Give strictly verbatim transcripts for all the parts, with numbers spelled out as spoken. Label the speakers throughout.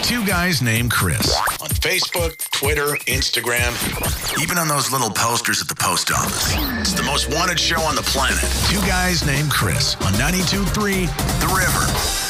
Speaker 1: Two Guys Named Chris. On Facebook, Twitter, Instagram, even on those little posters at the post office. It's the most wanted show on the planet. Two Guys Named Chris on ninety-two point three The River.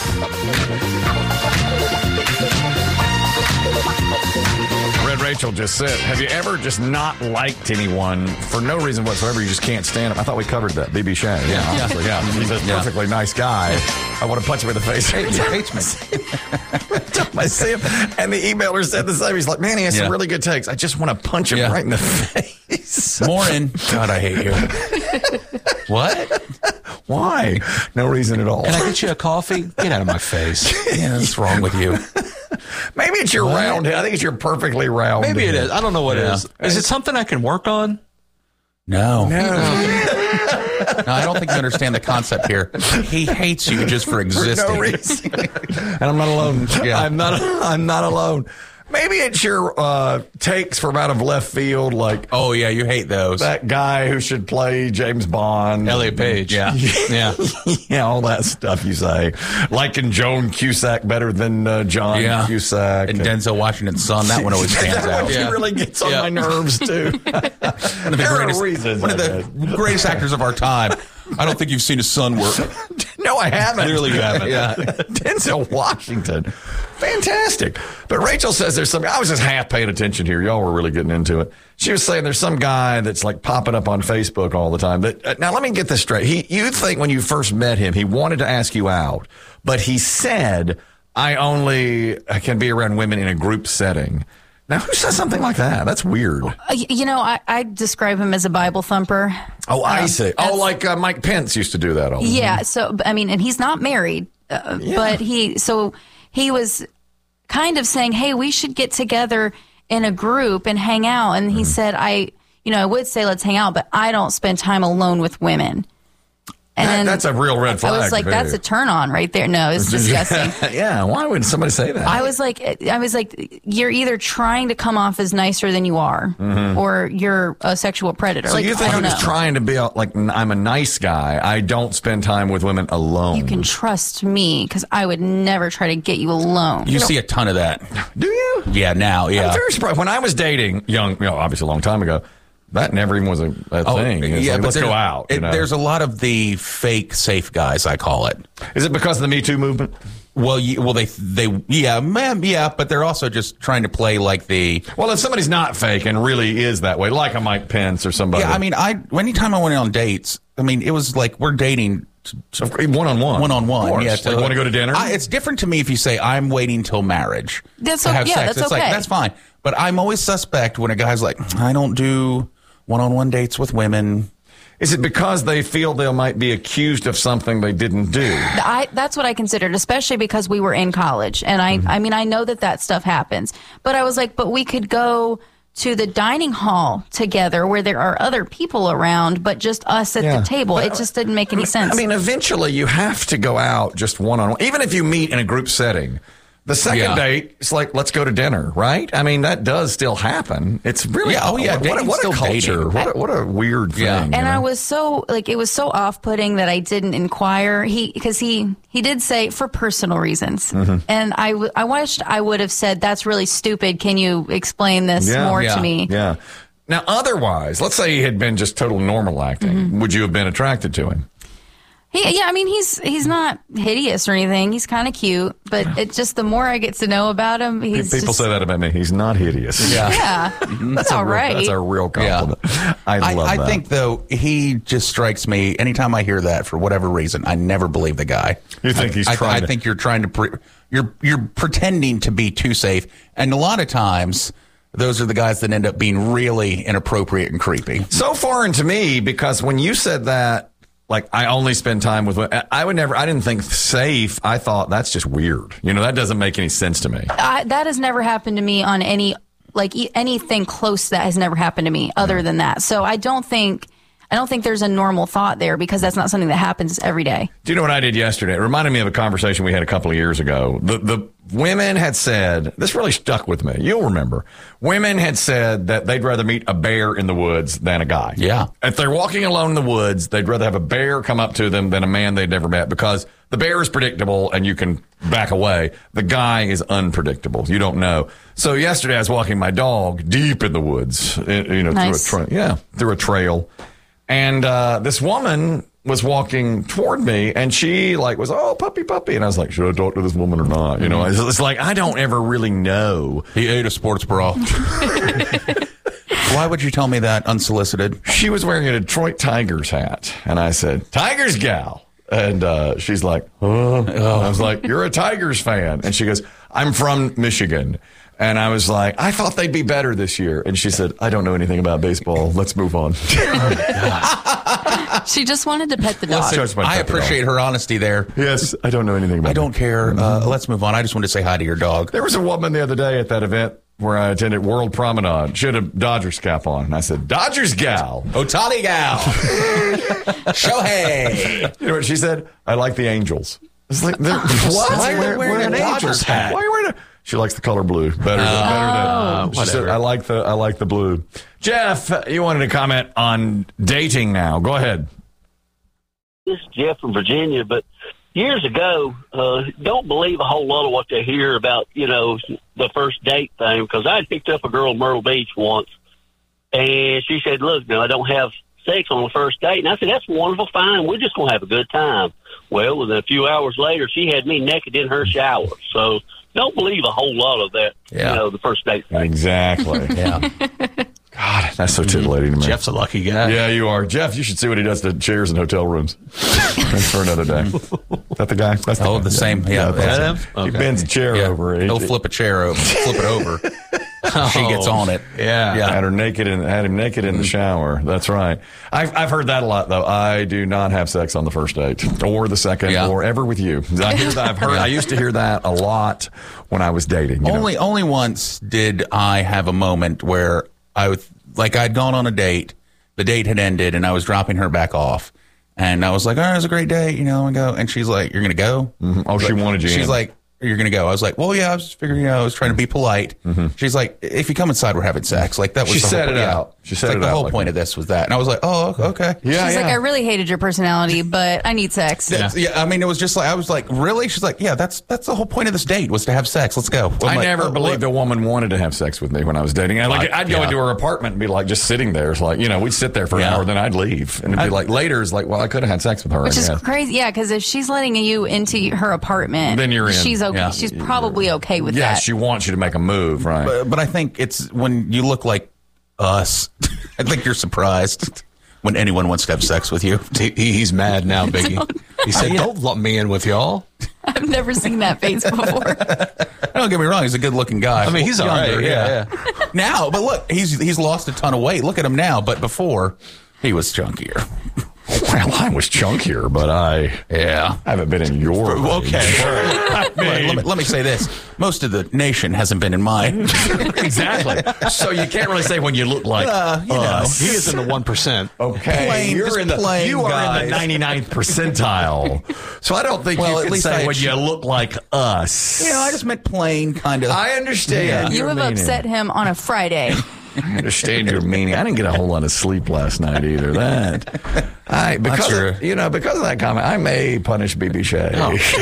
Speaker 2: Red Rachel just said, have you ever just not liked anyone for no reason whatsoever? You just can't stand him. I thought we covered that. B B Shea. Yeah, honestly, yeah. He's a
Speaker 3: Yeah.
Speaker 2: perfectly nice guy. I want to punch him in the face.
Speaker 3: He hates me.
Speaker 2: I see him. And the emailer said the same. He's like, man, he has
Speaker 3: Yeah.
Speaker 2: some really good takes. I just want to punch him
Speaker 3: Yeah.
Speaker 2: right in the face.
Speaker 3: Morning. God, I hate you. What?
Speaker 2: Why? No reason at all.
Speaker 4: Can I get you a coffee? Get out of my face.
Speaker 3: Yeah, what's wrong with you?
Speaker 2: Maybe it's your
Speaker 4: What?
Speaker 2: round head. I think it's your perfectly round
Speaker 4: Maybe it
Speaker 2: head.
Speaker 4: is. I don't know what
Speaker 3: Yeah.
Speaker 4: it is. Is it something I can work on?
Speaker 3: No.
Speaker 2: No.
Speaker 3: No, I don't think you understand the concept here. He hates you just for
Speaker 2: For
Speaker 3: existing.
Speaker 2: no reason. And I'm not alone.
Speaker 3: Yeah.
Speaker 2: I'm not I'm not alone. Maybe it's your uh, takes from out of left field, like
Speaker 3: Oh, yeah, you hate those.
Speaker 2: that guy who should play James Bond.
Speaker 4: Elliot Page.
Speaker 3: Yeah.
Speaker 4: Yeah.
Speaker 2: Yeah, all that stuff you say. Liking Joan Cusack better than uh, John
Speaker 3: Yeah.
Speaker 2: Cusack.
Speaker 3: And Denzel Washington's son, that one always stands
Speaker 2: that
Speaker 3: out.
Speaker 2: one
Speaker 4: Yeah.
Speaker 2: really gets on
Speaker 3: Yeah.
Speaker 2: my nerves, too.
Speaker 3: One of the
Speaker 2: There are
Speaker 3: greatest,
Speaker 2: reasons,
Speaker 3: one of
Speaker 2: I
Speaker 3: the greatest actors of our time. I don't think you've seen his son work.
Speaker 2: No, I haven't.
Speaker 3: Clearly you haven't.
Speaker 2: Yeah. Denzel Washington. Fantastic. But Rachel says there's some, I was just half paying attention here. Y'all were really getting into it. She was saying there's some guy that's like popping up on Facebook all the time. But uh, now let me get this straight. He, you think when you first met him, he wanted to ask you out, but he said, I only I can be around women in a group setting. Now, who says something like that? That's weird.
Speaker 5: Uh, y- You know, I, I describe him as a Bible thumper.
Speaker 2: Oh, I
Speaker 5: Um,
Speaker 2: see. Oh,
Speaker 5: that's-
Speaker 2: like uh, Mike Pence used to do that all the time.
Speaker 5: Yeah. So, I mean, and he's not married, uh,
Speaker 2: Yeah.
Speaker 5: but he, so he was kind of saying, hey, we should get together in a group and hang out. And he said, I, you know, I would say let's hang out, but I don't spend time alone with women.
Speaker 2: That-
Speaker 5: And
Speaker 2: that's a real red flag.
Speaker 5: I was like,
Speaker 2: to me.
Speaker 5: that's a turn on right there. No, it's disgusting.
Speaker 2: Yeah, why would somebody say that?
Speaker 5: I was like, I was like, you're either trying to come off as nicer than you are, or you're a sexual predator.
Speaker 2: so
Speaker 5: like,
Speaker 2: you
Speaker 5: I
Speaker 2: think he
Speaker 5: don't
Speaker 2: was
Speaker 5: know.
Speaker 2: trying to be a, like, I'm a nice guy. I don't spend time with women alone.
Speaker 5: You can trust me because I would never try to get you alone.
Speaker 3: You see a ton of that.
Speaker 2: Do you?
Speaker 3: Yeah, now, yeah.
Speaker 2: I'm very surprised. When I was dating, young, you know, obviously a long time ago, that never even was a, a thing. It's like, let's
Speaker 3: there's-
Speaker 2: go out. you
Speaker 3: it-
Speaker 2: know?
Speaker 3: There's a lot of the fake safe guys, I call it.
Speaker 2: Is it because of the Me Too movement?
Speaker 3: Well, you, well, they, they, yeah, man, yeah, but they're also just trying to play like the.
Speaker 2: Well, if somebody's not fake and really is that way, like a Mike Pence or somebody.
Speaker 3: Yeah, I mean, I anytime I went on dates, I mean, it was like we're dating
Speaker 2: one on one.
Speaker 3: one on one. Yeah,
Speaker 2: like, want to go to dinner?
Speaker 3: I, it's different to me if you say I'm waiting till marriage.
Speaker 5: That's
Speaker 3: to
Speaker 5: o-
Speaker 3: have
Speaker 5: yeah,
Speaker 3: sex.
Speaker 5: that's
Speaker 3: it's like
Speaker 5: okay.
Speaker 3: that's fine. But I'm always suspect when a guy's like, I don't do one on one dates with women.
Speaker 2: Is it because they feel they might be accused of something they didn't do?
Speaker 5: I, that's what I considered, especially because we were in college. And I, I mean, I know that that stuff happens. But I was like, but we could go to the dining hall together where there are other people around, but just us at
Speaker 2: Yeah.
Speaker 5: the table. It just didn't make any sense.
Speaker 2: I mean, eventually you have to go out just one on one. Even if you meet in a group setting, the second
Speaker 3: Yeah.
Speaker 2: date, it's like, let's go to dinner, right? I mean, that does still happen. It's really,
Speaker 3: Yeah, oh, yeah,
Speaker 2: what, what,
Speaker 3: dating's
Speaker 2: what a
Speaker 3: still
Speaker 2: culture.
Speaker 3: dating.
Speaker 2: What a, what a weird thing.
Speaker 3: Yeah.
Speaker 2: you
Speaker 5: and I
Speaker 2: know?
Speaker 5: was so like it was so off-putting that I didn't inquire. He because he he did say for personal reasons,
Speaker 2: Mm-hmm.
Speaker 5: and I w- I wished I would have said that's really stupid. Can you explain this
Speaker 2: Yeah.
Speaker 5: more
Speaker 3: Yeah.
Speaker 5: to me?
Speaker 2: Yeah. Now, otherwise, let's say he had been just total normal acting.
Speaker 5: Mm-hmm.
Speaker 2: Would you have been attracted to him?
Speaker 5: He, yeah, I mean he's he's not hideous or anything. He's kind of cute, but it just the more I get to know about him, he's
Speaker 2: People
Speaker 5: just,
Speaker 2: say that about me. He's not hideous.
Speaker 3: Yeah.
Speaker 5: yeah, that's all
Speaker 2: a real-
Speaker 5: right.
Speaker 2: That's a real compliment. I
Speaker 3: I,
Speaker 2: love
Speaker 3: I
Speaker 2: that.
Speaker 3: think though he just strikes me. Anytime I hear that, for whatever reason, I never believe the guy.
Speaker 2: You think he's
Speaker 3: I,
Speaker 2: trying
Speaker 3: I,
Speaker 2: to-
Speaker 3: I think you're trying to. Pre- you're you're pretending to be too safe, and a lot of times those are the guys that end up being really inappropriate and creepy.
Speaker 2: so foreign to me because when you said that, like, I only spend time with women, I would never, I didn't think safe. I thought that's just weird. You know, that doesn't make any sense to me.
Speaker 5: I, that has never happened to me on any like e- anything close to that has never happened to me other than that. So I don't think I don't think there's a normal thought there because that's not something that happens every day.
Speaker 2: Do you know what I did yesterday? It reminded me of a conversation we had a couple of years ago. The the women had said, this really stuck with me. You'll remember. Women had said that they'd rather meet a bear in the woods than a guy.
Speaker 3: Yeah.
Speaker 2: If they're walking alone in the woods, they'd rather have a bear come up to them than a man they'd never met because the bear is predictable and you can back away. The guy is unpredictable. You don't know. So yesterday I was walking my dog deep in the woods, you know,
Speaker 5: Nice.
Speaker 2: through a trail. Yeah, through a trail. And uh, this woman was walking toward me, and she like was, oh, puppy, puppy. And I was like, should I talk to this woman or not? You know, it's, it's like, I don't ever really know.
Speaker 3: He ate a sports bra. Why would you tell me that unsolicited?
Speaker 2: She was wearing a Detroit Tigers hat. And I said, Tigers gal. And uh, she's like, oh. I was like, you're a Tigers fan. And she goes, I'm from Michigan. And I was like, I thought they'd be better this year. And she said, I don't know anything about baseball. Let's move on.
Speaker 5: She just wanted to pet the dog.
Speaker 2: So it's my
Speaker 3: I
Speaker 2: pet dog.
Speaker 3: appreciate her honesty there.
Speaker 2: Yes, I don't know anything about
Speaker 3: I don't
Speaker 2: it.
Speaker 3: care. Uh, let's move on. I just wanted to say hi to your dog.
Speaker 2: There was a woman the other day at that event where I attended World Promenade. She had a Dodgers cap on. And I said, Dodgers gal.
Speaker 3: Otani gal. Shohei.
Speaker 2: You know what she said? I like the Angels. It's like, they're- what?
Speaker 3: Why are you wearing an Angels hat?
Speaker 2: Why are you wearing a... She likes the color blue better than, better than she said,
Speaker 4: whatever.
Speaker 2: I like the I like the blue. Jeff, you wanted to comment on dating now. Go ahead.
Speaker 6: This is Jeff from Virginia, but years ago, uh, don't believe a whole lot of what they hear about, you know, the first date thing, because I picked up a girl in Myrtle Beach once, and she said, look, no, I don't have sex on the first date. And I said, that's wonderful, fine, we're just going to have a good time. Well, within a few hours later, she had me naked in her shower. So don't believe a whole lot of that,
Speaker 3: Yeah.
Speaker 6: you know, the first date thing.
Speaker 2: Exactly.
Speaker 3: Yeah.
Speaker 2: God, that's so titillating to me.
Speaker 4: Jeff's a lucky guy.
Speaker 2: Yeah, you are. Jeff, you should see what he does to chairs in hotel rooms. That's for another day. Is that the guy? That's
Speaker 3: Oh,
Speaker 2: guy.
Speaker 3: the same. Yeah,
Speaker 2: that's
Speaker 3: yeah.
Speaker 2: him. He
Speaker 4: Okay.
Speaker 2: bends a chair
Speaker 3: Yeah.
Speaker 2: over.
Speaker 3: He'll flip a chair over. Flip it over. She gets on it.
Speaker 4: Yeah.
Speaker 3: Yeah.
Speaker 2: Had her naked in, had him naked in the shower. That's right. I've I've heard that a lot though. I do not have sex on the first date or the second
Speaker 3: Yeah.
Speaker 2: or ever with you. I hear that. I've heard. I used to hear that a lot when I was dating. You know?
Speaker 3: Only only once did I have a moment where I was like I'd gone on a date, the date had ended, and I was dropping her back off, and I was like, "Oh, it was a great date," you know, and go, and she's like, "You're gonna go?"
Speaker 2: Mhm. Oh, she wanted you.
Speaker 3: She's
Speaker 2: in.
Speaker 3: like, "You're gonna go?" I was like, "Well, yeah." I was just figuring, you know, I was trying to be polite. She's like, "If you come inside, we're having sex." Like that was
Speaker 2: She
Speaker 3: the
Speaker 2: said
Speaker 3: whole,
Speaker 2: it
Speaker 3: yeah.
Speaker 2: out. She
Speaker 3: It's
Speaker 2: said
Speaker 3: like
Speaker 2: it
Speaker 3: the
Speaker 2: out
Speaker 3: whole
Speaker 2: like
Speaker 3: point
Speaker 2: that.
Speaker 3: of this was that, and I was like, "Oh, okay."
Speaker 2: yeah,
Speaker 5: She's
Speaker 2: yeah.
Speaker 5: like, I really hated your personality, but I need sex.
Speaker 3: That's- yeah, I mean, it was just like I was like, really? She's like, yeah, that's that's the whole point of this date was to have sex. Let's go. I'm
Speaker 2: I
Speaker 3: like,
Speaker 2: never
Speaker 3: oh,
Speaker 2: believed
Speaker 3: what?
Speaker 2: a woman wanted to have sex with me when I was dating. I, like,
Speaker 3: I-
Speaker 2: I'd go
Speaker 3: yeah.
Speaker 2: into her apartment and be like, just sitting there. It's like, you know, we'd sit there for an
Speaker 3: Yeah.
Speaker 2: hour, then I'd leave. And it'd be
Speaker 3: I-
Speaker 2: like, later, it's like, well, I could have had sex with her.
Speaker 5: Which
Speaker 2: I
Speaker 5: is
Speaker 2: guess.
Speaker 5: crazy, yeah. Because if she's letting you into her apartment,
Speaker 2: Then you're in.
Speaker 5: She's okay.
Speaker 3: Yeah.
Speaker 5: She's probably okay with
Speaker 2: Yeah,
Speaker 5: that.
Speaker 2: she wants you to make a move, right?
Speaker 3: But, but I think it's when you look like us. I think you're surprised when anyone wants to have sex with you.
Speaker 4: He, he- he's mad now, Biggie. He said, don't lump me in with y'all.
Speaker 5: I've never seen that face before.
Speaker 3: Don't get me wrong; he's a good-looking guy.
Speaker 4: I mean, he's all
Speaker 3: Younger,
Speaker 4: right. Yeah,
Speaker 3: Now, but look, he's he's lost a ton of weight. Look at him now. But before, he was chunkier.
Speaker 2: Well, I was chunkier, but I
Speaker 3: Yeah.
Speaker 2: haven't been in your range.
Speaker 3: Okay. Well, let, me, let me say this: most of the nation hasn't been in mine.
Speaker 2: Exactly. So you can't really say when you look like
Speaker 3: Uh, you know.
Speaker 2: us.
Speaker 4: He is in the one percent.
Speaker 2: Okay,
Speaker 3: Plain,
Speaker 2: you're
Speaker 3: just
Speaker 2: in the
Speaker 3: plain
Speaker 2: you are
Speaker 3: guys.
Speaker 2: in the ninety-ninth percentile. So I don't think
Speaker 3: Well,
Speaker 2: you
Speaker 3: at
Speaker 2: can
Speaker 3: least
Speaker 2: say
Speaker 3: I
Speaker 2: when
Speaker 3: ch-
Speaker 2: you look like us.
Speaker 3: You know, I just meant plain, kind of.
Speaker 2: I understand.
Speaker 5: You
Speaker 2: your
Speaker 5: have
Speaker 2: meaning.
Speaker 5: upset him on a Friday.
Speaker 2: I understand your meaning. I didn't get a whole lot of sleep last night either. That I because
Speaker 3: true.
Speaker 2: of, you know because of that comment, I may punish B B Shea.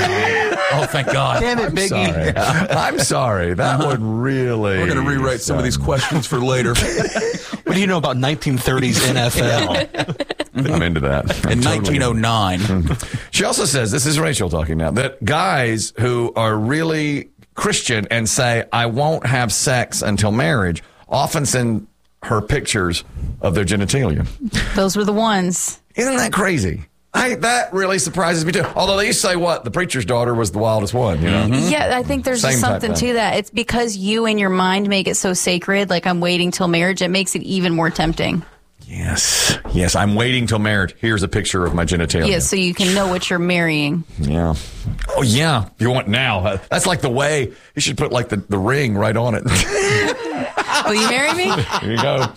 Speaker 3: Oh, thank God!
Speaker 4: Damn it,
Speaker 2: I'm
Speaker 4: Biggie.
Speaker 2: sorry. I'm sorry. That would really.
Speaker 3: We're going to rewrite some of these questions for later.
Speaker 4: What do you know about nineteen thirties N F L?
Speaker 2: I'm into that. I'm
Speaker 3: In
Speaker 2: totally-
Speaker 3: nineteen oh nine.
Speaker 2: She also says, this is Rachel talking now, that guys who are really Christian and say, I won't have sex until marriage, often send her pictures of their genitalia.
Speaker 5: Those were the ones.
Speaker 2: Isn't that crazy? I, that really surprises me too. Although they used to say what? The preacher's daughter was the wildest one, you know?
Speaker 5: Yeah, I think there's
Speaker 2: Same
Speaker 5: just
Speaker 2: type
Speaker 5: something
Speaker 2: thing.
Speaker 5: to that. It's because you in your mind make it so sacred, like I'm waiting till marriage, it makes it even more tempting.
Speaker 2: Yes. Yes, I'm waiting till marriage. Here's a picture of my genitalia.
Speaker 5: Yeah, so you can know what you're marrying.
Speaker 2: Yeah. Oh, yeah. You want now. Uh, That's like the way. You should put like the, the ring right on it.
Speaker 5: Will you marry me?
Speaker 2: Here you go.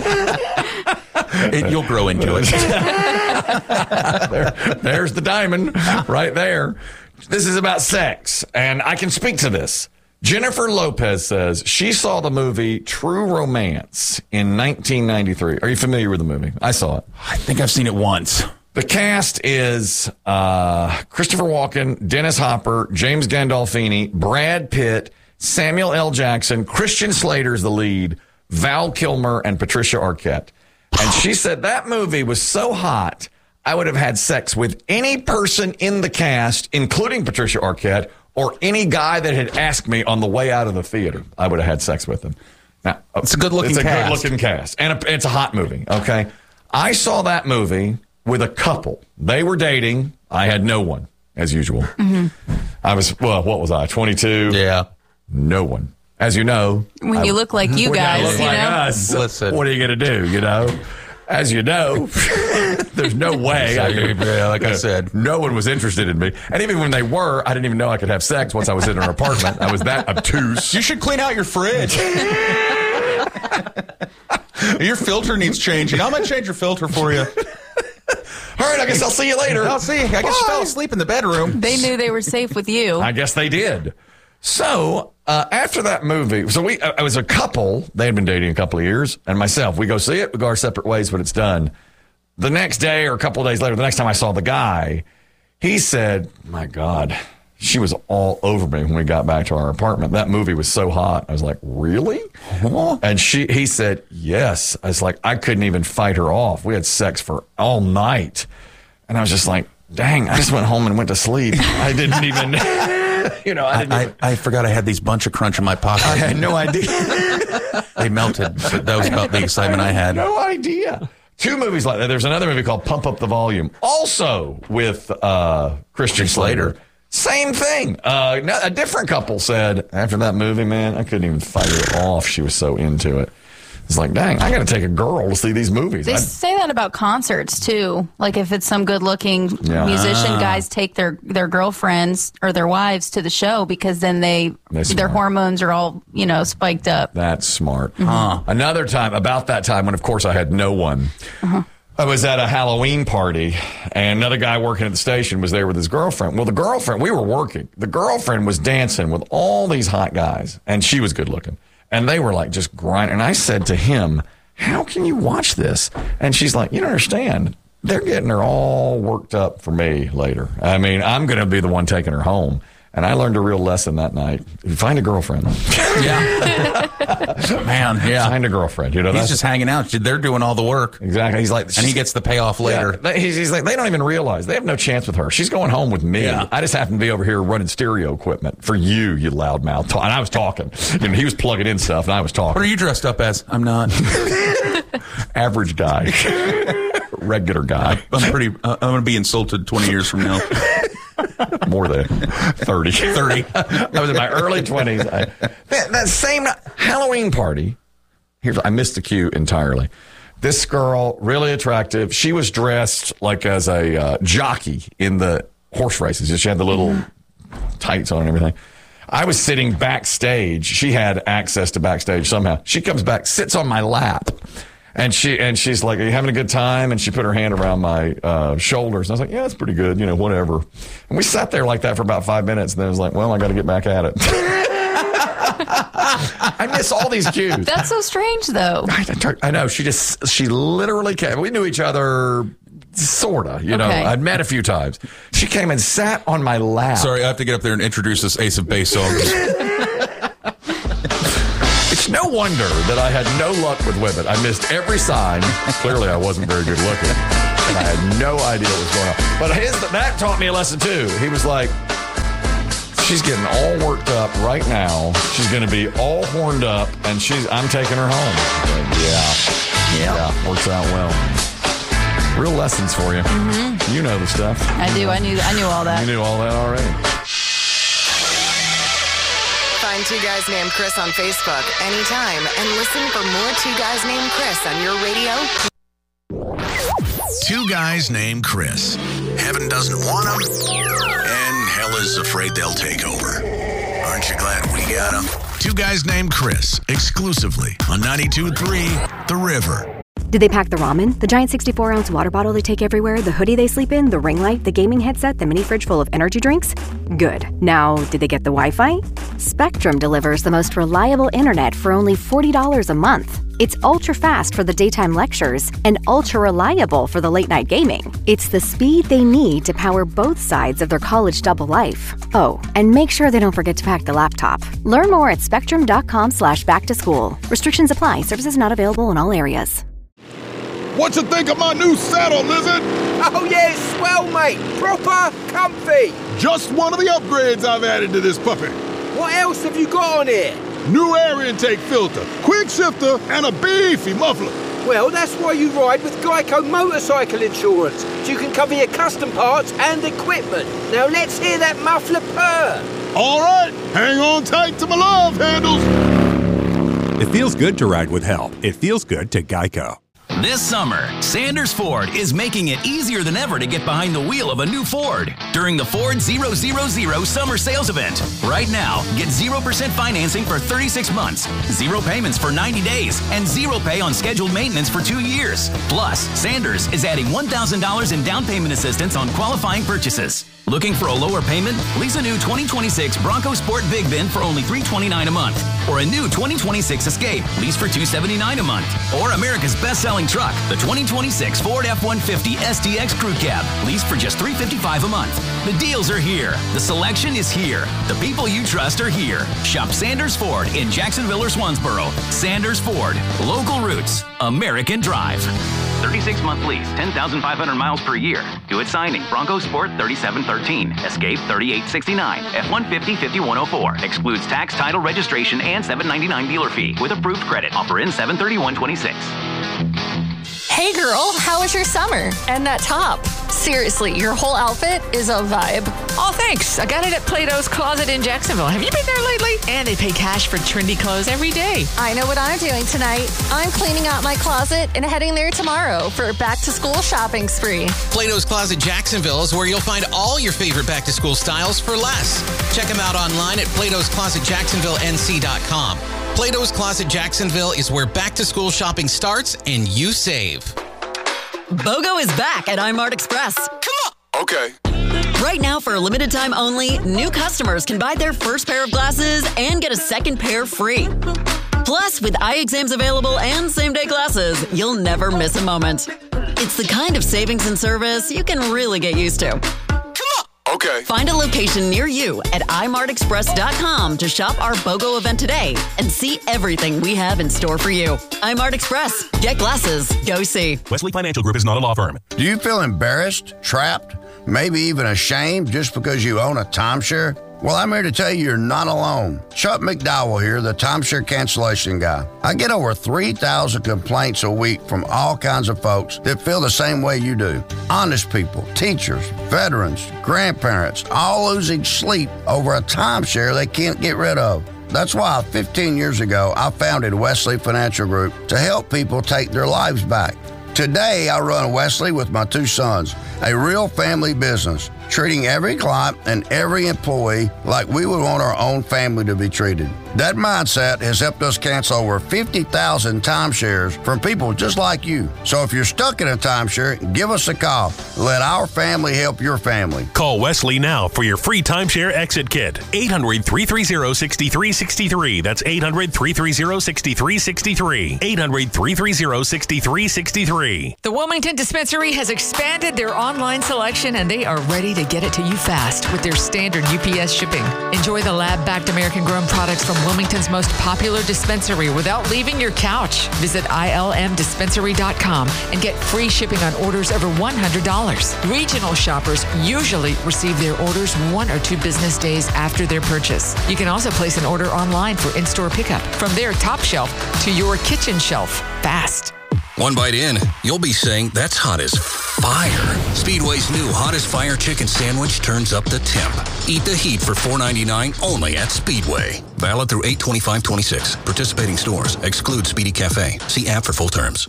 Speaker 3: It, you'll grow into it.
Speaker 2: there, there's the diamond right there. This is about sex, and I can speak to this. Jennifer Lopez says she saw the movie True Romance in nineteen ninety-three. Are you familiar with the movie? I saw it.
Speaker 3: I think I've seen it once.
Speaker 2: The cast is uh, Christopher Walken, Dennis Hopper, James Gandolfini, Brad Pitt, Samuel L. Jackson, Christian Slater's the lead, Val Kilmer, and Patricia Arquette. And she said that movie was so hot, I would have had sex with any person in the cast, including Patricia Arquette, or any guy that had asked me on the way out of the theater. I would have had sex with him. Now,
Speaker 3: it's a good-looking
Speaker 2: cast. It's a
Speaker 3: cast.
Speaker 2: good-looking cast. And a, it's a hot movie, okay? I saw that movie with a couple. They were dating. I had no one, as usual. Mm-hmm. I was, well, what was I, twenty-two?
Speaker 3: Yeah.
Speaker 2: No one. As you know.
Speaker 5: When
Speaker 2: I,
Speaker 5: you look like you guys,
Speaker 2: look
Speaker 5: you
Speaker 2: like
Speaker 5: know?
Speaker 2: us,
Speaker 3: Listen.
Speaker 2: what are you going to do, you know? As you know, there's no way. I could,
Speaker 3: yeah, like I said.
Speaker 2: No one was interested in me. And even when they were, I didn't even know I could have sex once I was in an apartment. I was that obtuse.
Speaker 3: You should clean out your fridge. Your filter needs changing. I'm going to change your filter for you.
Speaker 2: All right, I guess I'll see you later.
Speaker 3: I'll see you. I guess you fell asleep in the bedroom.
Speaker 5: They knew they were safe with you.
Speaker 2: I guess they did. So uh, after that movie, so we, I was a couple. They had been dating a couple of years, and myself. We go see it. We go our separate ways when it's done. The next day or a couple of days later, the next time I saw the guy, he said, "My God, she was all over me when we got back to our apartment. That movie was so hot." I was like, "Really?" Huh? And she, he said, "Yes." I was like, I couldn't even fight her off. We had sex for all night, and I was just like, "Dang!" I just went home and went to sleep. I didn't even. You know, I, didn't
Speaker 3: I,
Speaker 2: even,
Speaker 3: I, I forgot I had these bunch of crunch in my pocket.
Speaker 2: I had no idea.
Speaker 3: They melted. But that was about the excitement I had.
Speaker 2: No idea. Two movies like that. There's another movie called Pump Up the Volume, also with uh, Christian Slater. Same thing. Uh, a different couple said after that movie, man, I couldn't even fight her off. She was so into it. It's like, dang, I got to take a girl to see these movies.
Speaker 5: They
Speaker 2: I,
Speaker 5: say that about concerts too. Like if it's some good-looking
Speaker 2: Yeah.
Speaker 5: musician, guys take their, their girlfriends or their wives to the show because then they
Speaker 2: That's
Speaker 5: their
Speaker 2: smart.
Speaker 5: hormones are all, you know, spiked up.
Speaker 2: That's smart. Huh. Another time, about that time when, of course, I had no one. Uh-huh. I was at a Halloween party, and another guy working at the station was there with his girlfriend. Well, the girlfriend, we were working. The girlfriend was dancing with all these hot guys, and she was good looking. And they were like just grinding. And I said to him, "How can you watch this?" And she's like, "You don't understand. They're getting her all worked up for me later. I mean, I'm going to be the one taking her home." And I learned a real lesson that night. Find a girlfriend.
Speaker 3: Yeah. Man, yeah.
Speaker 2: Find a girlfriend. You know,
Speaker 3: He's
Speaker 2: that's
Speaker 3: just hanging out. They're doing all the work.
Speaker 2: exactly. He's like,
Speaker 3: And he gets the payoff later.
Speaker 2: Yeah, he's, he's like, they don't even realize they have no chance with her. She's going home with me.
Speaker 3: Yeah.
Speaker 2: I just happen to be over here running stereo equipment for you, you loudmouth. And I was talking. And he was plugging in stuff, and I was talking.
Speaker 3: What are you dressed up as? I'm not.
Speaker 2: Average guy, regular guy.
Speaker 3: I'm pretty. Uh, I'm going to be insulted twenty years from now.
Speaker 2: More than thirty.
Speaker 3: thirty.
Speaker 2: I was in my early twenties. I, that, that same Halloween party, here's, I missed the cue entirely. This girl, really attractive. She was dressed like as a uh, jockey in the horse races. She had the little tights on and everything. I was sitting backstage. She had access to backstage somehow. She comes back, sits on my lap. And she and she's like, "Are you having a good time?" And she put her hand around my uh, shoulders. And I was like, "Yeah, it's pretty good, you know, whatever." And we sat there like that for about five minutes. And then I was like, "Well, I got to get back at it." I miss all these cues.
Speaker 5: That's so strange, though.
Speaker 2: I, I know. She just, she literally came. We knew each other, sort of, you know.
Speaker 5: Okay.
Speaker 2: I'd met a few times. She came and sat on my lap.
Speaker 3: Sorry, I have to get up there and introduce this Ace of Base song.
Speaker 2: It's no wonder that I had no luck with women. I missed every sign. Clearly, I wasn't very good looking. And I had no idea what was going on. But his, that taught me a lesson, too. He was like, she's getting all worked up right now. She's going to be all horned up, and she's. I'm taking her home. Like, yeah. yeah. Yeah. Works out well. Real lessons for you. Mm-hmm. You know the stuff.
Speaker 5: I do. I knew. I knew all that.
Speaker 2: You knew all that already.
Speaker 7: Find Two Guys Named Chris on Facebook anytime and listen for more Two Guys Named Chris on your radio.
Speaker 1: Two guys named Chris. Heaven doesn't want them, and hell is afraid they'll take over. Aren't you glad we got them? Two guys named Chris, exclusively on ninety-two point three The River.
Speaker 8: Did they pack the ramen, the giant sixty-four ounce water bottle they take everywhere, the hoodie they sleep in, the ring light, the gaming headset, the mini fridge full of energy drinks? Good. Now, did they get the Wi-Fi? Spectrum delivers the most reliable internet for only forty dollars a month. It's ultra-fast for the daytime lectures and ultra-reliable for the late-night gaming. It's the speed they need to power both sides of their college double life. Oh, and make sure they don't forget to pack the laptop. Learn more at spectrum.com slash back to school. Restrictions apply. Services not available in all areas.
Speaker 9: What you think of my new saddle, Lizard?
Speaker 10: Oh, yeah, it's swell, mate. Proper comfy.
Speaker 9: Just one of the upgrades I've added to this puppy.
Speaker 10: What else have you got on here?
Speaker 9: New air intake filter, quick shifter, and a beefy muffler.
Speaker 10: Well, that's why you ride with Geico Motorcycle Insurance, so you can cover your custom parts and equipment. Now let's hear that muffler purr.
Speaker 9: All right, hang on tight to my love handles.
Speaker 11: It feels good to ride with help. It feels good to Geico.
Speaker 12: This summer, Sanders Ford is making it easier than ever to get behind the wheel of a new Ford during the Ford zero zero zero Summer Sales Event. Right now, get zero percent financing for thirty-six months, zero payments for ninety days, and zero pay on scheduled maintenance for two years. Plus, Sanders is adding one thousand dollars in down payment assistance on qualifying purchases. Looking for a lower payment? Lease a new twenty twenty-six Bronco Sport Big Bin for only three hundred twenty-nine dollars a month. Or a new twenty twenty-six Escape, lease for two hundred seventy-nine dollars a month. Or America's best-selling truck, the twenty twenty-six Ford F one fifty S T X Crew Cab, leased for just three hundred fifty-five dollars a month. The deals are here. The selection is here. The people you trust are here. Shop Sanders Ford in Jacksonville or Swansboro. Sanders Ford. Local roots. American drive. thirty-six month lease, ten thousand five hundred miles per year. Do it signing. Bronco Sport thirty-seven thirteen. Escape thirty-eight sixty-nine. F one fifty fifty-one oh four. Excludes tax, title, registration, and seven ninety-nine dealer fee with approved credit. Offer in seven thirty-one twenty-six.
Speaker 13: Hey girl, how was your summer? And that top? Seriously, your whole outfit is a vibe.
Speaker 14: Oh, thanks. I got it at Plato's Closet in Jacksonville. Have you been there lately? And they pay cash for trendy clothes every day.
Speaker 13: I know what I'm doing tonight. I'm cleaning out my closet and heading there tomorrow for a back-to-school shopping spree.
Speaker 15: Plato's Closet Jacksonville is where you'll find all your favorite back-to-school styles for less. Check them out online at platos closet jacksonville n c dot com. Plato's Closet Jacksonville is where back-to-school shopping starts and you save.
Speaker 16: BOGO is back at iMart Express.
Speaker 9: Come on. Okay.
Speaker 16: Right now, for a limited time only, new customers can buy their first pair of glasses and get a second pair free. Plus, with eye exams available and same-day glasses, you'll never miss a moment. It's the kind of savings and service you can really get used to.
Speaker 9: Okay.
Speaker 16: Find a location near you at i mart express dot com to shop our BOGO event today and see everything we have in store for you. iMart Express. Get glasses. Go see.
Speaker 17: Wesley Financial Group is not a law firm.
Speaker 18: Do you feel embarrassed, trapped, maybe even ashamed just because you own a timeshare? Well, I'm here to tell you you're not alone. Chuck McDowell here, the timeshare cancellation guy. I get over three thousand complaints a week from all kinds of folks that feel the same way you do. Honest people, teachers, veterans, grandparents, all losing sleep over a timeshare they can't get rid of. That's why fifteen years ago, I founded Wesley Financial Group to help people take their lives back. Today, I run Wesley with my two sons, a real family business, treating every client and every employee like we would want our own family to be treated. That mindset has helped us cancel over fifty thousand timeshares from people just like you. So if you're stuck in a timeshare, give us a call. Let our family help your family.
Speaker 17: Call Wesley now for your free timeshare exit kit. eight hundred, three three zero, six three six three. That's eight hundred, three three zero, six three six three. eight hundred, three three zero, six three six three.
Speaker 14: The Wilmington Dispensary has expanded their online selection, and they are ready to get it to you fast with their standard U P S shipping. Enjoy the lab-backed American-grown products from Wilmington's most popular dispensary without leaving your couch. Visit I L M dispensary dot com and get free shipping on orders over one hundred dollars. Regional shoppers usually receive their orders one or two business days after their purchase. You can also place an order online for in-store pickup from their top shelf to your kitchen shelf fast.
Speaker 19: One bite in, you'll be saying, that's hot as fire. Speedway's new Hottest Fire Chicken Sandwich turns up the temp. Eat the heat for four ninety-nine only at Speedway. Valid through eight twenty-five twenty-six. Participating stores. Exclude Speedy Cafe. See app for full terms.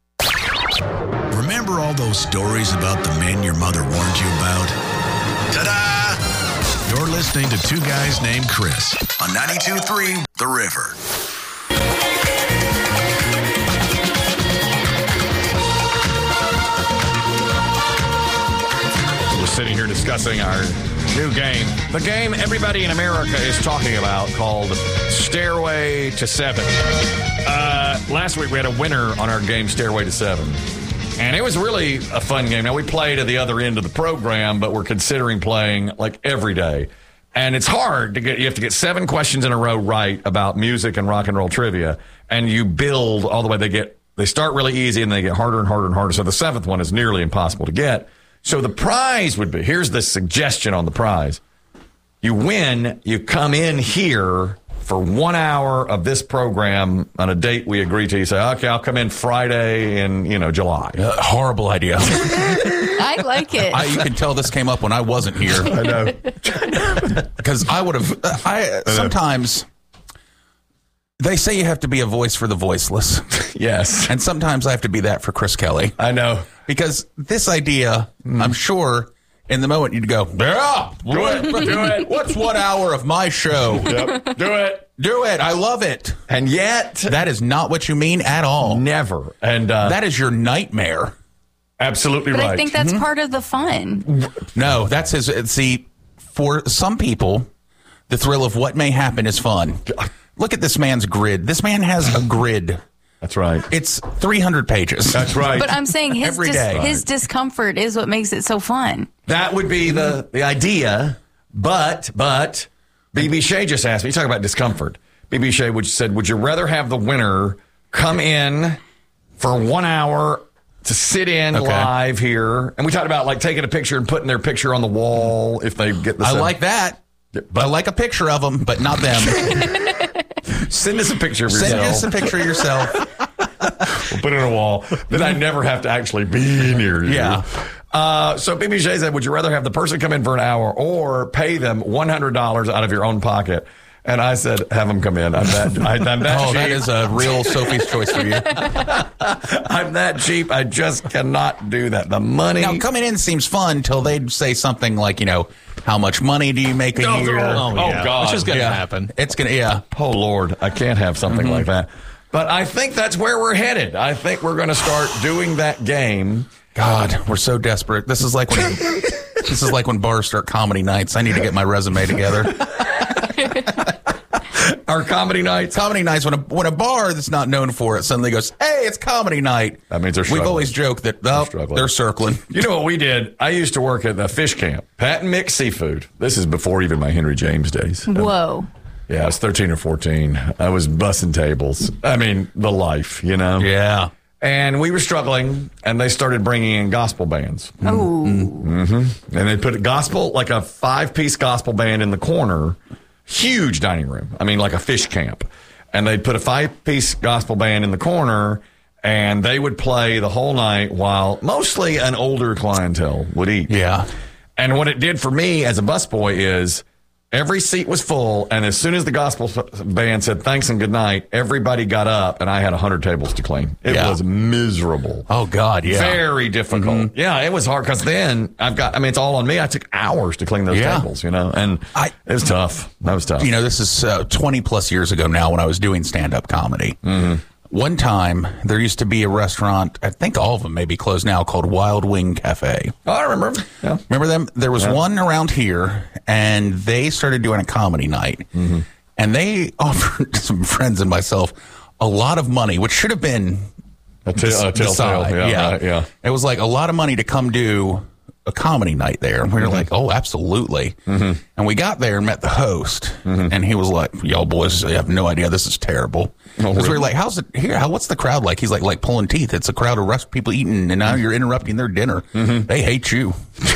Speaker 1: Remember all those stories about the men your mother warned you about? Ta-da! You're listening to Two Guys Named Chris on ninety-two point three The River.
Speaker 2: sitting here discussing our new game. The game everybody in America is talking about called Stairway to Seven. Uh, last week we had a winner on our game Stairway to Seven. And it was really a fun game. Now, we played at the other end of the program, but we're considering playing like every day. And it's hard to get, you have to get seven questions in a row right about music and rock and roll trivia. And you build all the way. They get, they start really easy and they get harder and harder and harder. So the seventh one is nearly impossible to get. So the prize would be, here's the suggestion on the prize. You win, you come in here for one hour of this program on a date we agree to. You say, okay, I'll come in Friday in, you know, July.
Speaker 3: Uh, horrible idea.
Speaker 5: I like it.
Speaker 3: I, you can tell this came up when I wasn't here.
Speaker 2: I know.
Speaker 3: Because I would have, uh, I sometimes, they say you have to be a voice for the voiceless.
Speaker 2: Yes.
Speaker 3: And sometimes I have to be that for Chris Kelly.
Speaker 2: I know.
Speaker 3: Because this idea, mm. I'm sure, in the moment you'd go, yeah,
Speaker 2: do it, do it.
Speaker 3: What's one hour of my show?
Speaker 2: Yep. Do it.
Speaker 3: Do it. I love it.
Speaker 2: And yet,
Speaker 3: that is not what you mean at all.
Speaker 2: Never. And uh,
Speaker 3: that is your nightmare.
Speaker 2: Absolutely
Speaker 5: but
Speaker 2: right.
Speaker 5: I think that's
Speaker 3: mm-hmm.
Speaker 5: part of the fun.
Speaker 3: No, that's his. See, for some people, the thrill of what may happen is fun. Look at this man's grid. This man has a grid.
Speaker 2: That's right.
Speaker 3: It's three hundred pages.
Speaker 2: That's right.
Speaker 5: But I'm saying his
Speaker 3: Every
Speaker 5: dis-
Speaker 3: day.
Speaker 5: his discomfort is what makes it so fun.
Speaker 2: That would be the, the idea. But, but, B B Shea just asked me, you talk about discomfort. B B Shea would, said, would you rather have the winner come in for one hour to sit in
Speaker 3: okay.
Speaker 2: live here? And we talked about like taking a picture and putting their picture on the wall if they get the
Speaker 3: I
Speaker 2: seven.
Speaker 3: like that. But I like a picture of them, but not them.
Speaker 2: Send us a picture of yourself.
Speaker 3: Send us a picture of yourself.
Speaker 2: We'll put it on a wall. Then I never have to actually be near you.
Speaker 3: Yeah.
Speaker 2: Uh, so B B J said, would you rather have the person come in for an hour or pay them one hundred dollars out of your own pocket? And I said, have them come in. I'm that, I, I'm that
Speaker 3: oh,
Speaker 2: cheap.
Speaker 3: that is a real Sophie's choice for you.
Speaker 2: I'm that cheap. I just cannot do that. The money.
Speaker 3: Now, coming in seems fun until they say something like, you know, how much money do you make a
Speaker 2: oh,
Speaker 3: year?
Speaker 2: Oh, oh
Speaker 4: yeah.
Speaker 2: God.
Speaker 4: Which is going to
Speaker 3: yeah.
Speaker 4: happen.
Speaker 3: It's going to, yeah.
Speaker 2: Oh, Lord. I can't have something
Speaker 3: Mm-hmm.
Speaker 2: like that. But I think that's where we're headed. I think we're going to start doing that game.
Speaker 3: God, we're so desperate. This is like when this is like when bars start comedy nights. I need to get my resume together.
Speaker 2: Our comedy nights.
Speaker 3: Comedy nights, when a when a bar that's not known for it suddenly goes, hey, it's comedy night.
Speaker 2: That means they're
Speaker 3: We've
Speaker 2: struggling.
Speaker 3: always joked that oh, they're, they're circling.
Speaker 2: You know what we did? I used to work at the fish camp, Pat and Mick Seafood. This is before even my Henry James days.
Speaker 5: Whoa.
Speaker 2: Yeah, I was thirteen or fourteen. I was bussing tables. I mean, the life, you know?
Speaker 3: Yeah.
Speaker 2: And we were struggling, and they started bringing in gospel bands.
Speaker 5: Oh.
Speaker 2: Mm-hmm. And they put a gospel, like a five-piece gospel band in the corner, huge dining room. I mean, like a fish camp. And they'd put a five-piece gospel band in the corner, and they would play the whole night while mostly an older clientele would eat.
Speaker 3: Yeah.
Speaker 2: And what it did for me as a busboy is every seat was full, and as soon as the gospel band said thanks and good night, everybody got up, and I had one hundred tables to clean. It
Speaker 3: yeah.
Speaker 2: was miserable.
Speaker 3: Oh, God, yeah.
Speaker 2: Very difficult. Mm-hmm. Yeah, it was hard, because then I've got, I mean, it's all on me. I took hours to clean those
Speaker 3: yeah.
Speaker 2: tables, you know, and I, it was tough. That was tough.
Speaker 3: You know, this is uh, twenty plus years ago now when I was doing stand-up comedy.
Speaker 2: Mm-hmm.
Speaker 3: One time, there used to be a restaurant, I think all of them may be closed now, called Wild Wing Cafe.
Speaker 2: Oh, I remember. Yeah.
Speaker 3: Remember them? There was
Speaker 2: yeah.
Speaker 3: one around here, and they started doing a comedy night.
Speaker 2: Mm-hmm.
Speaker 3: And they offered some friends and myself a lot of money, which should have been
Speaker 2: a t- a telltale. Yeah,
Speaker 3: yeah.
Speaker 2: Right, yeah.
Speaker 3: It was like a lot of money to come do a comedy night there. And we were
Speaker 2: mm-hmm.
Speaker 3: like, oh, absolutely.
Speaker 2: Mm-hmm.
Speaker 3: And we got there and met the host, mm-hmm. and he was like, y'all boys, you have no idea. This is terrible. Because
Speaker 2: oh, really?
Speaker 3: we were like, how's it here? How, what's the crowd like? He's like, like pulling teeth. It's a crowd of rest people eating, and now you're interrupting their dinner.
Speaker 2: Mm-hmm.
Speaker 3: They hate you.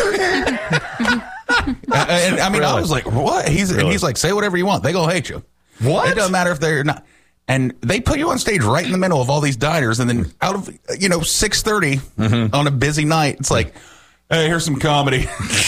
Speaker 3: and, and I mean,
Speaker 2: really?
Speaker 3: I was like, what? He's
Speaker 2: really?
Speaker 3: And he's like, say whatever you want. They gonna hate you.
Speaker 2: What?
Speaker 3: It doesn't matter if they're not. And they put you on stage right in the middle of all these diners, and then out of, you know, six thirty mm-hmm. on a busy night, it's like, hey, here's some comedy.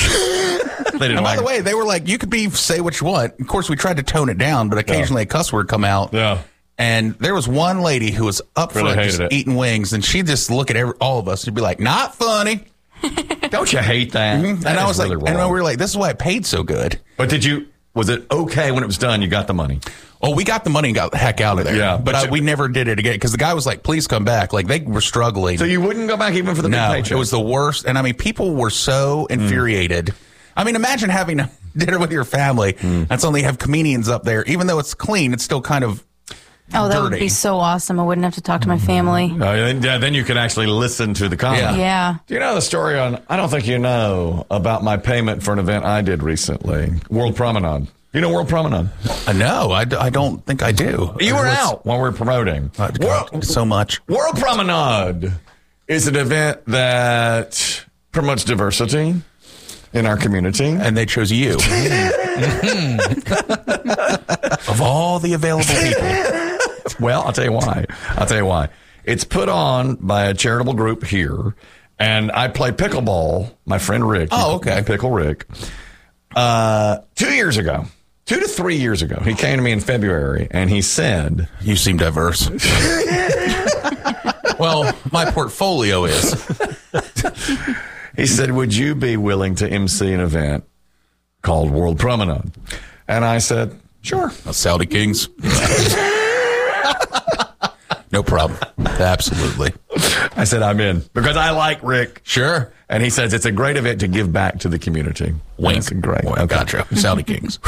Speaker 2: They didn't
Speaker 3: and by
Speaker 2: like
Speaker 3: the way, they were like, you could be say what you want. Of course, we tried to tone it down, but occasionally
Speaker 2: yeah.
Speaker 3: a cuss word come out.
Speaker 2: Yeah.
Speaker 3: And there was one lady who was up
Speaker 2: really
Speaker 3: front just
Speaker 2: it.
Speaker 3: eating wings, and she'd just look at every, all of us and be like, not funny.
Speaker 2: Don't you hate that?
Speaker 3: Mm-hmm.
Speaker 2: that
Speaker 3: and I was
Speaker 2: really
Speaker 3: like,
Speaker 2: wrong.
Speaker 3: and we were like, this is why I paid so good.
Speaker 2: But did you, was it okay when it was done? You got the money.
Speaker 3: Oh, we got the money and got the heck out of there.
Speaker 2: Yeah,
Speaker 3: but,
Speaker 2: but
Speaker 3: I,
Speaker 2: you-
Speaker 3: we never did it again because the guy was like, "Please come back." Like they were struggling.
Speaker 2: So you wouldn't go back even for the
Speaker 3: no,
Speaker 2: big paycheck?
Speaker 3: it was the worst. And I mean, people were so infuriated. I mean, imagine having a dinner with your family and suddenly have comedians up there. Even though it's clean, it's still kind of
Speaker 5: Oh, that
Speaker 3: dirty.
Speaker 5: would be so awesome. I wouldn't have to talk to my family.
Speaker 2: Uh, then, yeah, then you can actually listen to the comedy.
Speaker 5: Yeah. Yeah.
Speaker 2: Do you know the story on, I don't think you know, about my payment for an event I did recently? World Promenade. You know World Promenade?
Speaker 3: Uh, no, I, d- I don't think I do.
Speaker 2: You were
Speaker 3: What's-
Speaker 2: out while we were promoting.
Speaker 3: Uh, God, so much.
Speaker 2: World Promenade is an event that promotes diversity in our community.
Speaker 3: And they chose you. Of all the available people.
Speaker 2: Well, I'll tell you why. I'll tell you why. It's put on by a charitable group here, and I play pickleball. My friend Rick.
Speaker 3: Oh, okay.
Speaker 2: Pickle Rick. Uh, two years ago, two to three years ago, he came to me in February, and he said,
Speaker 3: "You seem diverse." Well, my portfolio is.
Speaker 2: He said, "Would you be willing to M C an event called World Promenade?" And I said, "Sure."
Speaker 3: Saudi Kings. No problem. Absolutely.
Speaker 2: I said, "I'm in," because I like Rick.
Speaker 3: Sure.
Speaker 2: And he says it's a great event to give back to the community.
Speaker 3: Wink.
Speaker 2: That's great.
Speaker 3: Wink.
Speaker 2: Okay.
Speaker 3: Gotcha. Saudi Kings.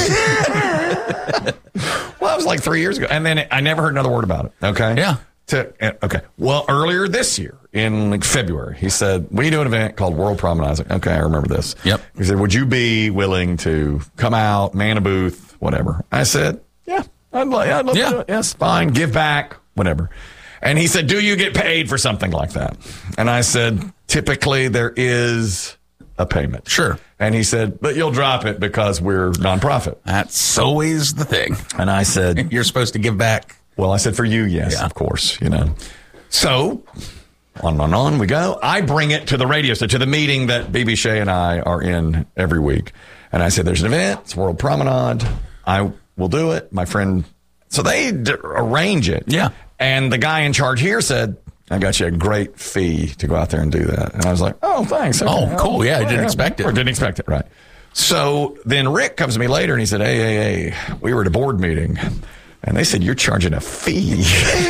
Speaker 2: Well, that was like three years ago. And then it, I never heard another word about it. Okay.
Speaker 3: Yeah.
Speaker 2: To, uh, okay. Well, earlier this year in like February, he said, we do an event called World Promenade. I was like, okay, I remember this.
Speaker 3: Yep.
Speaker 2: He said, would you be willing to come out, man a booth, whatever? I said, yeah, I'd, like, I'd love
Speaker 3: Yeah.
Speaker 2: to do it. Yes, fine. Give back, whatever. And he said, do you get paid for something like that? And I said, typically there is a payment.
Speaker 3: Sure.
Speaker 2: And he said, but you'll drop it because we're nonprofit.
Speaker 3: That's always the thing.
Speaker 2: And I said,
Speaker 3: You're supposed to give back.
Speaker 2: well, I said, for you, yes,
Speaker 3: Yeah.
Speaker 2: of course, you know. So, on and on we go. I bring it to the radio, so to the meeting that B B Shea and I are in every week. And I said, there's an event, it's World Promenade. I will do it. My friend, so they d- arrange it.
Speaker 3: Yeah.
Speaker 2: And the guy in charge here said, I got you a great fee to go out there and do that. And I was like, oh, thanks. Okay.
Speaker 3: Oh, cool. Yeah, I didn't expect it.
Speaker 2: Or didn't expect it, right. So then Rick comes to me later and he said, hey, hey, hey, we were at a board meeting. And they said, you're charging a fee.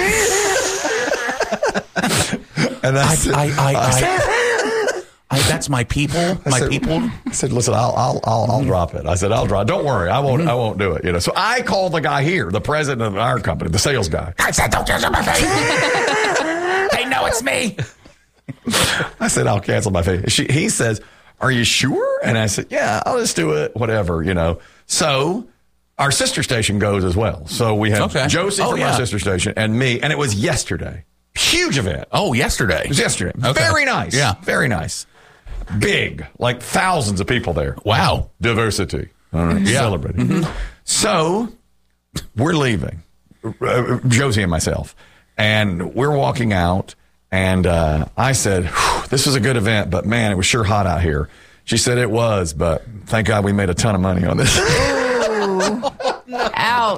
Speaker 2: and I,
Speaker 3: I,
Speaker 2: said,
Speaker 3: I, I,
Speaker 2: I said-
Speaker 3: I, I, that's my people. My
Speaker 2: said-
Speaker 3: people.
Speaker 2: I said, listen, I'll, I'll, I'll, I'll drop it. I said, I'll drop. Don't worry. I won't, I won't do it. You know, so I called the guy here, the president of our company, the sales guy.
Speaker 3: I said, don't charge my fee. They know it's me.
Speaker 2: I said, I'll cancel my fee. She, he says, are you sure? And I said, yeah, I'll just do it, whatever, you know. So our sister station goes as well. So we have
Speaker 3: Okay.
Speaker 2: Josie
Speaker 3: Oh,
Speaker 2: from
Speaker 3: yeah.
Speaker 2: our sister station and me, and it was yesterday. Huge event.
Speaker 3: Oh, yesterday.
Speaker 2: It was yesterday.
Speaker 3: Okay.
Speaker 2: Very nice.
Speaker 3: Yeah.
Speaker 2: Very nice. Big, like thousands of people there.
Speaker 3: Wow.
Speaker 2: Diversity. All right.
Speaker 3: Yeah.
Speaker 2: Celebrating.
Speaker 3: Mm-hmm.
Speaker 2: So we're leaving, uh, Josie and myself, and we're walking out. And uh, I said, "Whew, this was a good event, but man, it was sure hot out here." She said it was, but thank God we made a ton of money on this.
Speaker 5: Ouch.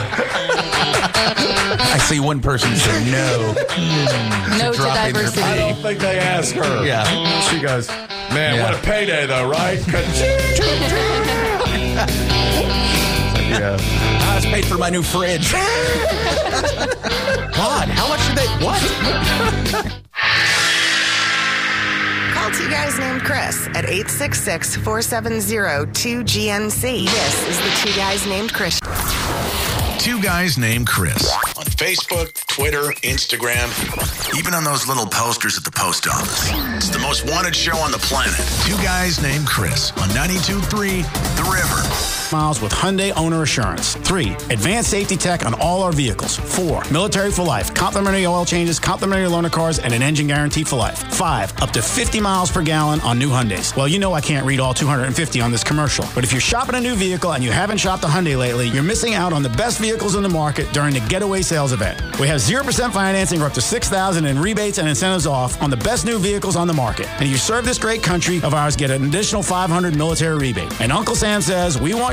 Speaker 3: I see one person say no.
Speaker 5: No to
Speaker 3: drop in their
Speaker 5: diversity.
Speaker 2: I don't think they asked her.
Speaker 3: Yeah.
Speaker 2: She goes, man,
Speaker 3: Yeah.
Speaker 2: what a payday though, right? Yeah.
Speaker 3: I was paid for my new fridge. God, how much did they? What?
Speaker 7: Call two guys named Chris at eight six six, four seven zero, two G N C. This is the Two Guys Named Chris.
Speaker 1: Two Guys Named Chris. On Facebook, Twitter, Instagram, even on those little posters at the post office. It's the most wanted show on the planet. Two Guys Named Chris on ninety-two point three The River.
Speaker 20: Miles with Hyundai Owner Assurance. Three, advanced safety tech on all our vehicles. Four, military for life, complimentary oil changes, complimentary loaner cars, and an engine guarantee for life. Five, up to fifty miles per gallon on new Hyundais. Well, you know I can't read all two hundred fifty on this commercial, but if you're shopping a new vehicle and you haven't shopped a Hyundai lately, you're missing out on the best vehicles in the market during the Getaway Sales Event. We have zero percent financing or up to six thousand dollars in rebates and incentives off on the best new vehicles on the market. And if you serve this great country of ours, get an additional five hundred dollars military rebate. And Uncle Sam says, we want you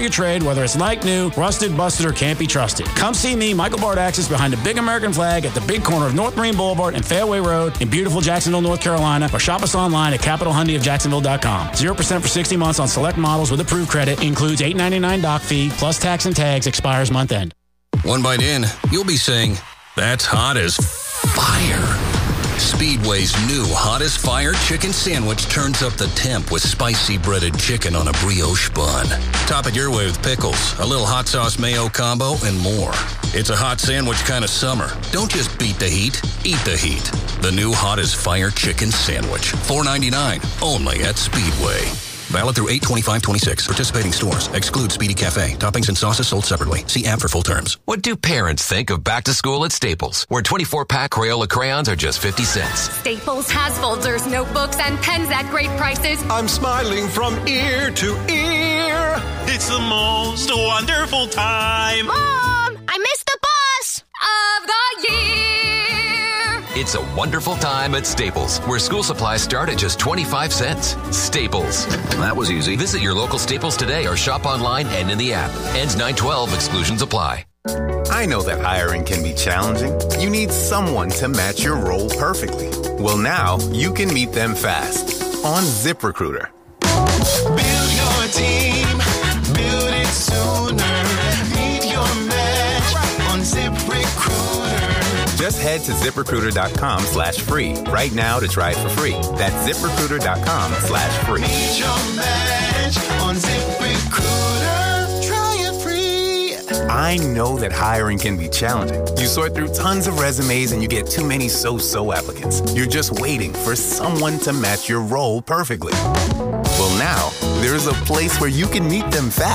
Speaker 20: your trade, whether it's like new, rusted, busted, or can't be trusted. Come see me, Michael Bardaxis, behind the big American flag at the big corner of North Marine Boulevard and Fairway Road in beautiful Jacksonville, North Carolina, or shop us online at capital hyundai of jacksonville dot com. zero percent for sixty months on select models with approved credit. Includes eight ninety-nine doc fee plus tax and tags. Expires month end.
Speaker 19: One bite in, you'll be saying, that's hot as fire. Speedway's new Hot as Fire chicken sandwich turns up the temp with spicy breaded chicken on a brioche bun. Top it your way with pickles, a little hot sauce mayo combo, and more. It's a hot sandwich kind of summer. Don't just beat the heat, eat the heat. The new Hot as Fire chicken sandwich, four ninety-nine, only at Speedway. Valid through eight twenty-five twenty-six. Participating stores. Exclude Speedy Cafe. Toppings and sauces sold separately. See app for full terms.
Speaker 21: What do parents think of back to school at Staples, where twenty-four pack Crayola crayons are just fifty cents?
Speaker 22: Staples has folders, notebooks, and pens at great prices.
Speaker 9: I'm smiling from ear to ear.
Speaker 23: It's the most wonderful time.
Speaker 22: Mom, I missed the bus of the year.
Speaker 21: It's a wonderful time at Staples, where school supplies start at just twenty-five cents. Staples. That was easy. Visit your local Staples today or shop online and in the app. Ends nine twelve. Exclusions apply.
Speaker 24: I know that hiring can be challenging. You need someone to match your role perfectly. Well, now you can meet them fast on ZipRecruiter.
Speaker 25: Build your team. Build it sooner. Meet your match on ZipRecruiter.
Speaker 24: Just head to ZipRecruiter.com slash free right now to try it for free. That's ZipRecruiter.com slash free.
Speaker 25: Meet your match on ZipRecruiter. Try it free.
Speaker 24: I know that hiring can be challenging. You sort through tons of resumes and you get too many so-so applicants. You're just waiting for someone to match your role perfectly. Well, now, there's a place where you can meet them fast.